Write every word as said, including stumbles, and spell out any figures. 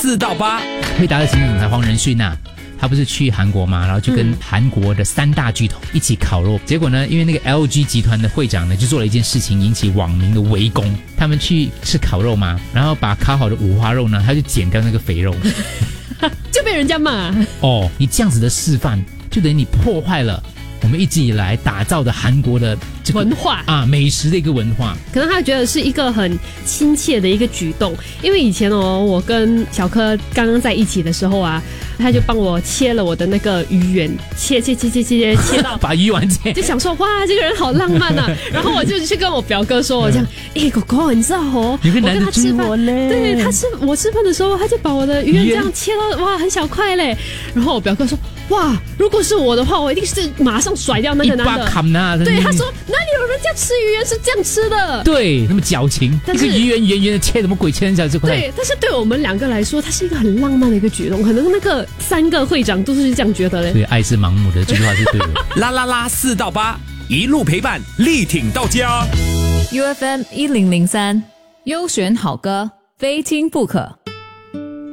四到八， 惠达的行政总裁黄仁勋啊，他不是去韩国嘛，然后就跟韩国的三大巨头一起烤肉。结果呢，因为那个 L G 集团的会长呢，就做了一件事情，引起网民的围攻。他们去吃烤肉嘛，然后把烤好的五花肉呢，他就剪掉那个肥肉， 就被人家骂。 哦，你这样子的示范，就等于你破坏了我们一直以来打造的韩国的这个文化啊，美食的一个文化。 可能他觉得是一个很亲切的一个举动，因为以前哦，我跟小柯刚刚在一起的时候啊，他就帮我切了我的那个鱼圆，切切切切切切到把鱼丸切， 就想说哇，这个人好浪漫啊。然后我就去跟我表哥说，我这样，哎、欸，狗狗，你知道哦， 有个男的追我嘞， 对，他吃我吃饭的时候，他就把我的鱼圆这样切到哇很小块嘞。然后我表哥说，哇，如果是我的话，我一定是马上甩掉那个男的。对，他说哪里有人家吃鱼圆是这样吃的？ 对，那么矫情，一个鱼圆圆圆的切，怎么鬼切成小这块？ 对，但是对我们两个来说，它是一个很浪漫的一个举动。可能那个三个会长都是这样觉得嘞。 对，爱是盲目的，这句话是对的。 啦啦啦，四到八，一路陪伴，力挺到家。 U F M 一零零三，优选好歌，非听不可。